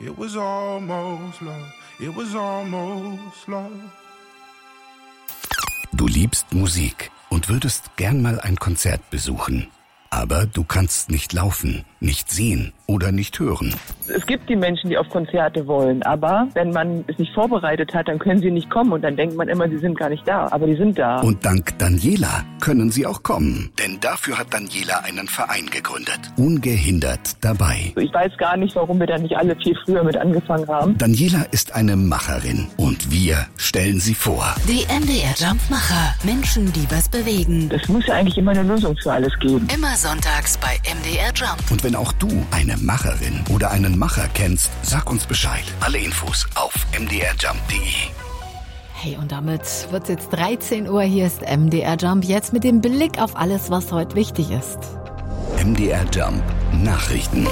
It was almost love. It was almost love. Du liebst Musik und würdest gern mal ein Konzert besuchen. Aber du kannst nicht laufen, nicht sehen oder nicht hören. Es gibt die Menschen, die auf Konzerte wollen, aber wenn man es nicht vorbereitet hat, dann können sie nicht kommen und dann denkt man immer, sie sind gar nicht da, aber die sind da. Und dank Daniela können sie auch kommen, denn dafür hat Daniela einen Verein gegründet. Ungehindert dabei. Ich weiß gar nicht, warum wir da nicht alle viel früher mit angefangen haben. Daniela ist eine Macherin und wir stellen sie vor. Die MDR Jump-Macher. Menschen, die was bewegen. Es muss ja eigentlich immer eine Lösung für alles geben. Immer sonntags bei MDR Jump. Und wenn auch du eine Macherin oder einen Macher kennst, sag uns Bescheid. Alle Infos auf mdrjump.de. Hey, und damit wird's jetzt 13 Uhr. Hier ist MDR Jump. Jetzt mit dem Blick auf alles, was heute wichtig ist. MDR Jump Nachrichten.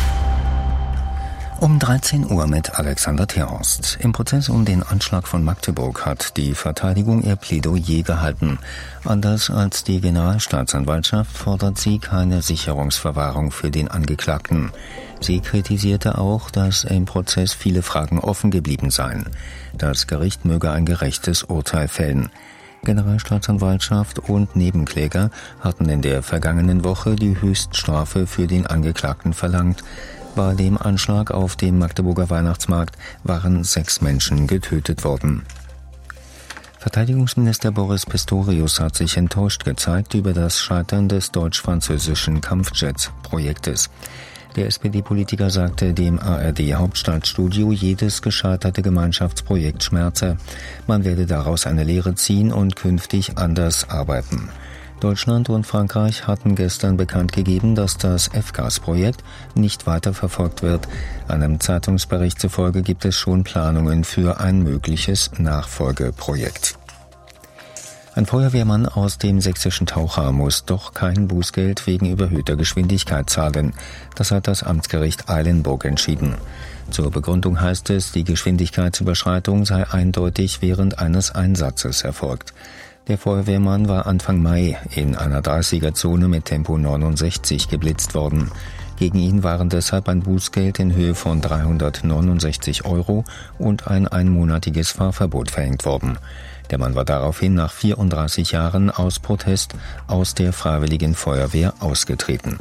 Um 13 Uhr mit Alexander Terhorst. Im Prozess um den Anschlag von Magdeburg hat die Verteidigung ihr Plädoyer gehalten. Anders als die Generalstaatsanwaltschaft fordert sie keine Sicherungsverwahrung für den Angeklagten. Sie kritisierte auch, dass im Prozess viele Fragen offen geblieben seien. Das Gericht möge ein gerechtes Urteil fällen. Generalstaatsanwaltschaft und Nebenkläger hatten in der vergangenen Woche die Höchststrafe für den Angeklagten verlangt. Bei dem Anschlag auf dem Magdeburger Weihnachtsmarkt waren 6 Menschen getötet worden. Verteidigungsminister Boris Pistorius hat sich enttäuscht gezeigt über das Scheitern des deutsch-französischen Kampfjets-Projektes. Der SPD-Politiker sagte dem ARD-Hauptstadtstudio, jedes gescheiterte Gemeinschaftsprojekt schmerze. Man werde daraus eine Lehre ziehen und künftig anders arbeiten. Deutschland und Frankreich hatten gestern bekannt gegeben, dass das FCAS-Projekt nicht weiter verfolgt wird. Einem Zeitungsbericht zufolge gibt es schon Planungen für ein mögliches Nachfolgeprojekt. Ein Feuerwehrmann aus dem sächsischen Taucher muss doch kein Bußgeld wegen überhöhter Geschwindigkeit zahlen. Das hat das Amtsgericht Eilenburg entschieden. Zur Begründung heißt es, die Geschwindigkeitsüberschreitung sei eindeutig während eines Einsatzes erfolgt. Der Feuerwehrmann war Anfang Mai in einer 30er-Zone mit Tempo 69 geblitzt worden. Gegen ihn waren deshalb ein Bußgeld in Höhe von 369 € und ein einmonatiges Fahrverbot verhängt worden. Der Mann war daraufhin nach 34 Jahren aus Protest aus der Freiwilligen Feuerwehr ausgetreten.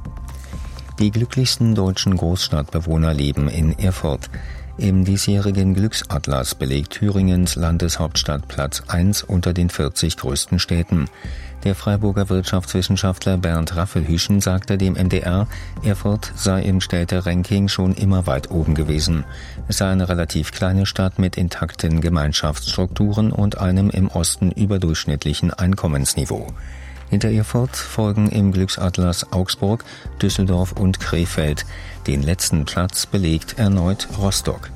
Die glücklichsten deutschen Großstadtbewohner leben in Erfurt. Im diesjährigen Glücksatlas belegt Thüringens Landeshauptstadt Platz 1 unter den 40 größten Städten. Der Freiburger Wirtschaftswissenschaftler Bernd Raffelhüschen sagte dem MDR, Erfurt sei im Städteranking schon immer weit oben gewesen. Es sei eine relativ kleine Stadt mit intakten Gemeinschaftsstrukturen und einem im Osten überdurchschnittlichen Einkommensniveau. Hinter Erfurt folgen im Glücksatlas Augsburg, Düsseldorf und Krefeld. Den letzten Platz belegt erneut Rostock.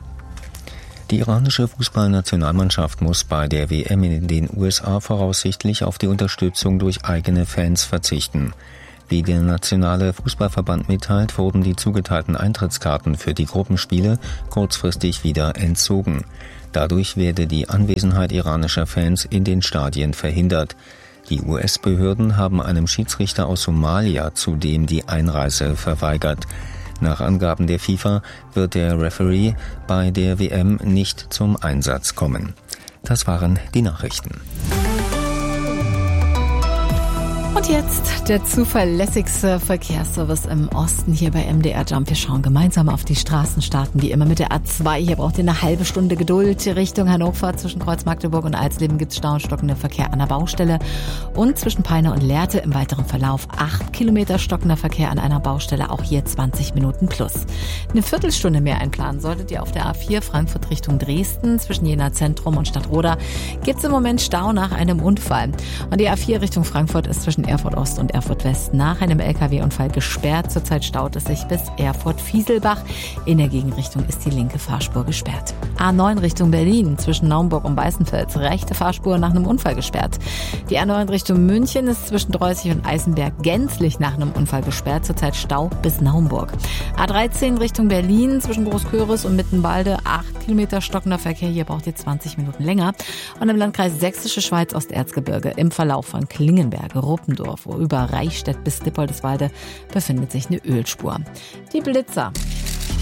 Die iranische Fußballnationalmannschaft muss bei der WM in den USA voraussichtlich auf die Unterstützung durch eigene Fans verzichten. Wie der nationale Fußballverband mitteilt, wurden die zugeteilten Eintrittskarten für die Gruppenspiele kurzfristig wieder entzogen. Dadurch werde die Anwesenheit iranischer Fans in den Stadien verhindert. Die US-Behörden haben einem Schiedsrichter aus Somalia zudem die Einreise verweigert. Nach Angaben der FIFA wird der Referee bei der WM nicht zum Einsatz kommen. Das waren die Nachrichten. Und jetzt der zuverlässigste Verkehrsservice im Osten hier bei MDR Jump. Wir schauen gemeinsam auf die Straßen, starten wie immer mit der A2. Hier braucht ihr eine halbe Stunde Geduld. Richtung Hannover zwischen Kreuz Magdeburg und Alsleben gibt es Stau und stockender Verkehr an der Baustelle. Und zwischen Peine und Lehrte im weiteren Verlauf 8 Kilometer stockender Verkehr an einer Baustelle, auch hier 20 Minuten plus. Eine Viertelstunde mehr einplanen solltet ihr auf der A4 Frankfurt Richtung Dresden. Zwischen Jena Zentrum und Stadtroda gibt es im Moment Stau nach einem Unfall. Und die A4 Richtung Frankfurt ist zwischen Erfurt Ost und Erfurt West nach einem LKW-Unfall gesperrt. Zurzeit staut es sich bis Erfurt-Fieselbach. In der Gegenrichtung ist die linke Fahrspur gesperrt. A9 Richtung Berlin zwischen Naumburg und Weißenfels. Rechte Fahrspur nach einem Unfall gesperrt. Die A9 Richtung München ist zwischen Dreußig und Eisenberg gänzlich nach einem Unfall gesperrt. Zurzeit Stau bis Naumburg. A13 Richtung Berlin zwischen Großköris und Mittenwalde. 8 Kilometer stockender Verkehr. Hier braucht ihr 20 Minuten länger. Und im Landkreis Sächsische Schweiz Osterzgebirge im Verlauf von Klingenberg, Ruppendorf über Reichstätt bis Dippoldeswalde befindet sich eine Ölspur. Die Blitzer.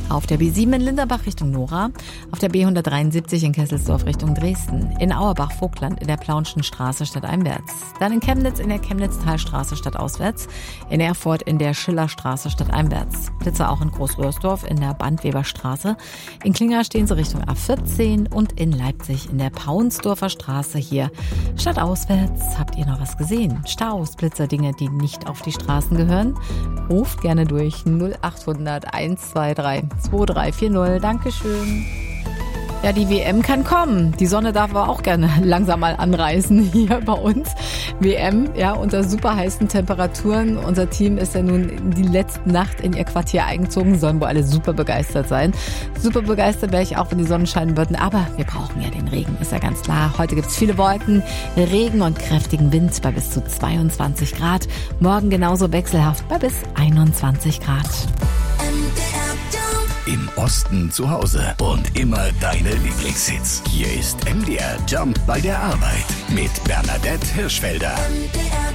Auf der B7 in Linderbach Richtung Nora, auf der B173 in Kesselsdorf Richtung Dresden, in Auerbach-Vogtland in der Plaunschen Straße stadteinwärts, dann in Chemnitz in der Chemnitz-Talstraße stadtauswärts, in Erfurt in der Schillerstraße stadteinwärts, Blitzer auch in Großröhrsdorf in der Bandweberstraße, in Klinger stehen sie Richtung A14 und in Leipzig in der Paunsdorfer Straße hier stadtauswärts. Habt ihr noch was gesehen? Staus, Blitzer, Dinge, die nicht auf die Straßen gehören? Ruft gerne durch 0800 123 2340. Dankeschön. Ja, die WM kann kommen. Die Sonne darf aber auch gerne langsam mal anreißen hier bei uns. WM, ja, unter super heißen Temperaturen. Unser Team ist ja nun die letzte Nacht in ihr Quartier eingezogen. Sollen wohl alle super begeistert sein. Super begeistert wäre ich auch, wenn die Sonne scheinen würden. Aber wir brauchen ja den Regen, ist ja ganz klar. Heute gibt es viele Wolken, Regen und kräftigen Wind bei bis zu 22 Grad. Morgen genauso wechselhaft bei bis 21 Grad. Im Osten zu Hause und immer deine Lieblingshits. Hier ist MDR Jump bei der Arbeit mit Bernadette Hirschfelder.